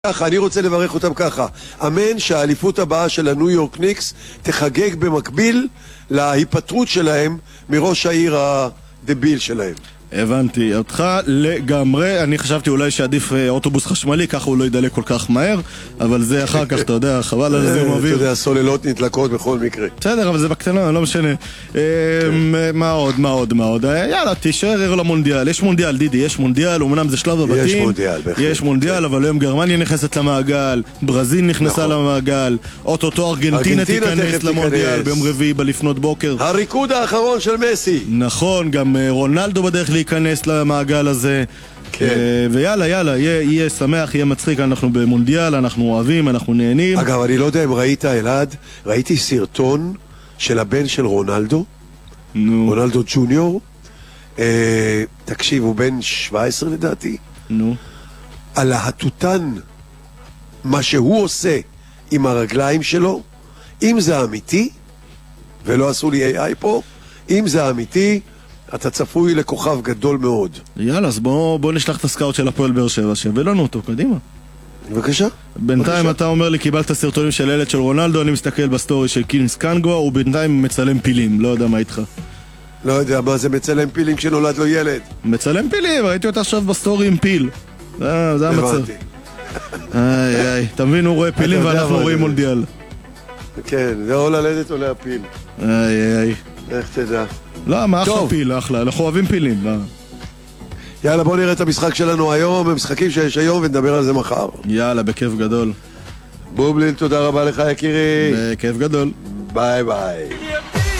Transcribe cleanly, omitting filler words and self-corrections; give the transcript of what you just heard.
ככה, אני רוצה לברך אותם ככה. אמן שהאליפות הבאה של הניו יורק ניקס תחגג במקביל להיפטרות שלהם מראש העיר הדביל שלהם. הבנתי אותך לגמרי. אני חשבתי אולי שעדיף אוטובוס חשמלי, ככה הוא לא ידלק כל כך מהר, אבל זה אחר כך, אתה יודע, חבל על זיהום אוויר. אתה יודע, סוללות נתלקות בכל מקרה. בסדר, אבל זה בקטנה, לא משנה. מה עוד? יאללה, תישאר למונדיאל. יש מונדיאל, דידי, יש מונדיאל, אמנם זה שלב הבתים. יש מונדיאל, בהחלט. יש מונדיאל, אבל היום גרמניה נכנסת למעגל, ברזיל נכנסה למעגל, אוטוטו ארגנטינה תיכנס למונדיאל ביום רביעי בלפנות בוקר. הריקוד האחרון של מסי. נכון, גם רונלדו בדרך להיכנס למעגל הזה. ויאללה, יהיה שמח, יהיה מצחיק. אנחנו במונדיאל, אנחנו אוהבים, אנחנו נהנים. אגב, אני לא יודע אם ראית, אלעד, ראיתי סרטון של הבן של רונלדו, רונלדו ג'וניור. תקשיב, הוא בן 17 לדעתי. על ההטוטן, מה שהוא עושה עם הרגליים שלו, אם זה אמיתי, ולא עשו לי AI פה, אם זה אמיתי, אתה צפוי לכוכב גדול מאוד. יאללה, אז בוא נשלח את הסקאוט של הפועל באר שבע, שיביא לנו אותו, קדימה. בבקשה. בינתיים אתה אומר לי, קיבלת סרטונים של ילד של רונלדו, אני מסתכל בסטורי של קינס קנגו, הוא בינתיים מצלם פילים, לא יודע מה איתך. לא יודע מה זה מצלם פילים כשנולד לו ילד. מצלם פילים, ראיתי אותה עכשיו בסטורי עם פיל. זה המצב. איי, אתה מבין, הוא רואה פילים ואנחנו רואים מונדיאל. כן, זה או ללדת או להפיל. איי. איך תדע. לא, מה אחלה פיל, אחלה, אנחנו אוהבים פילים. יאללה, בוא נראה את המשחק שלנו היום, המשחקים שיש היום, ונדבר על זה מחר. יאללה, בכיף גדול. בובלין, תודה רבה לך יקירי. בכיף גדול. ביי ביי.